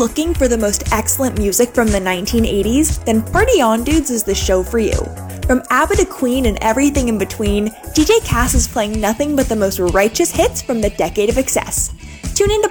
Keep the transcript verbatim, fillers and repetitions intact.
looking for the most excellent music from the nineteen eighties? Then Party On Dudes is the show for you. From ABBA to Queen and everything in between, D J Cass is playing nothing but the most righteous hits from the decade of excess. Tune in to